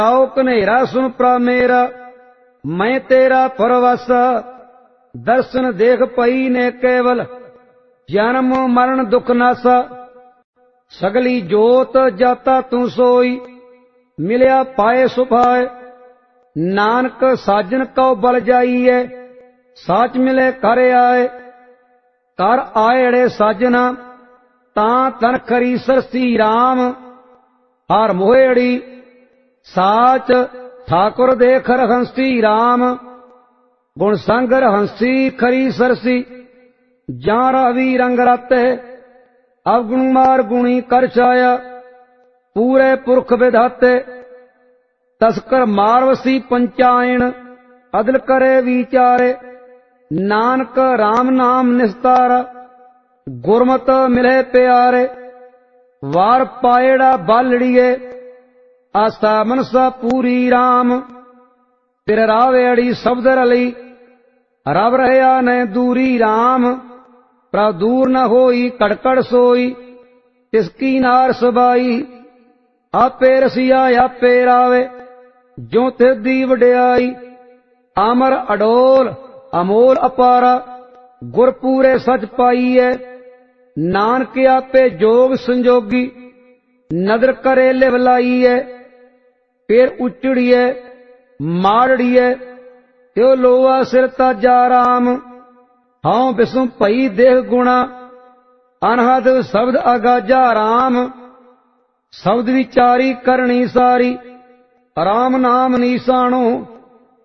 आओ कन्हेरा सुन प्रा मेरा, मैं तेरा परवासा। दर्शन देख पई ने केवल, जन्म मरण दुख नासा। सगली जोत जाता तू सोई, मिलिया पाए सुभाए। नानक साजन कौ बल जाइए, साच मिले कर आए। कर आएड़े साजना, तां तन खरी सरसी राम। हार मोहेड़ी, साच ठाकुर देख हंसी राम। गुण संगर हंसी खरी सरसी, जां रावी रंग राते। अवगुण मार गुणी कर छाया, पूरे पुरख विधाते। तस्कर मारवसी पंचायन, अदल करे विचारे। नानक राम नाम निस्तारा, गुरमत मिले प्यारे। वार पाएड़ा बालड़िए, आसा मनसा पूरी राम। फिर रावेड़ी शब्द रली, रब रहया न दूरी राम। प्रभ दूर न होई कड़कड़ सोई, तिसकी नार सबाई। आपे रसिया आपे रावे, जो तिरदी वड्याई। अमर अडोल अमोल अपारा, गुर पूरे सच पाईए। नानक आपे जोग संजोगी, नदर करे लिव लाईए। फिर उचड़िए माड़िए, त्यो लोआ सिर ताजा राम। हाँ बिसु भई देह गुणा, अनहद शब्द अगाजा राम। शब्द विचारी करनी सारी, राम नाम निशानो।